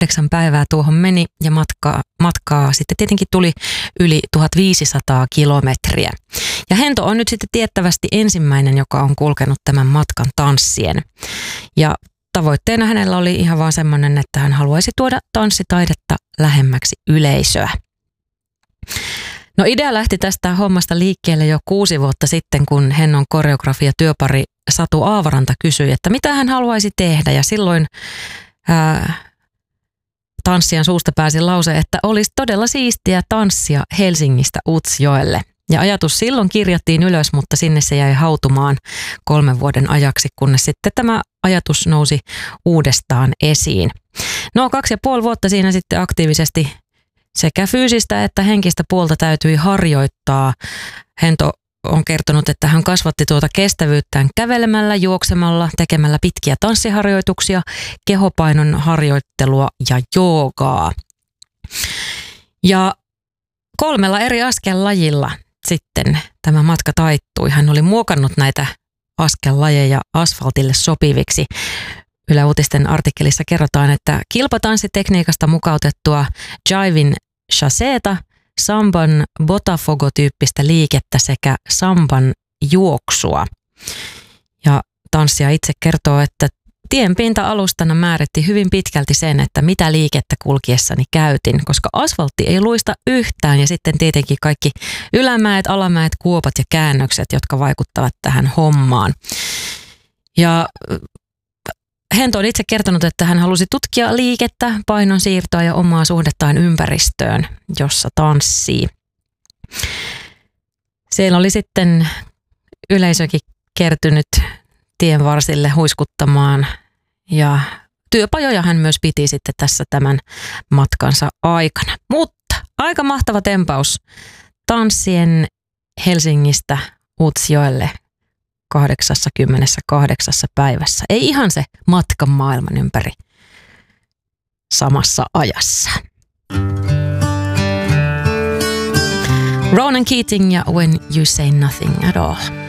8 päivää tuohon meni ja matkaa sitten tietenkin tuli yli 1500 kilometriä. Ja Hento on nyt sitten tiettävästi ensimmäinen, joka on kulkenut tämän matkan tanssien. Ja tavoitteena hänellä oli ihan vaan semmoinen, että hän haluaisi tuoda tanssitaidetta lähemmäksi yleisöä. No idea lähti tästä hommasta liikkeelle jo 6 vuotta sitten, kun Hennon koreografia-työpari Satu Aavaranta kysyi, että mitä hän haluaisi tehdä. Ja silloin tanssijan suusta pääsi lause, että olisi todella siistiä tanssia Helsingistä Utsjoelle. Ja ajatus silloin kirjattiin ylös, mutta sinne se jäi hautumaan 3 vuoden ajaksi, kunnes sitten tämä ajatus nousi uudestaan esiin. No 2,5 vuotta siinä sitten aktiivisesti sekä fyysistä että henkistä puolta täytyi harjoittaa. Hento on kertonut, että hän kasvatti tuota kestävyyttään kävelemällä, juoksemalla, tekemällä pitkiä tanssiharjoituksia, kehopainon harjoittelua ja joogaa. Ja 3 eri askellajilla sitten tämä matka taittui. Hän oli muokannut näitä askellajeja asfaltille sopiviksi. Yle Uutisten artikkelissa kerrotaan, että kilpatanssitekniikasta mukautettua jivin chaseeta, samban botafogo-tyyppistä liikettä sekä samban juoksua. Ja tanssija itse kertoo, että tien pinta-alustana määritti hyvin pitkälti sen, että mitä liikettä kulkiessani käytin, koska asfaltti ei luista yhtään ja sitten tietenkin kaikki ylämäet, alamäet, kuopat ja käännökset, jotka vaikuttavat tähän hommaan. Ja Hento on itse kertonut, että hän halusi tutkia liikettä, painonsiirtoa ja omaa suhdettaan ympäristöön, jossa tanssii. Siellä oli sitten yleisökin kertynyt tien varsille huiskuttamaan ja työpajoja hän myös piti sitten tässä tämän matkansa aikana. Mutta aika mahtava tempaus tanssien Helsingistä Utsjoelle 88 päivässä. Ei ihan se matkan maailman ympäri samassa ajassa. Ronan Keating ja When You Say Nothing at All.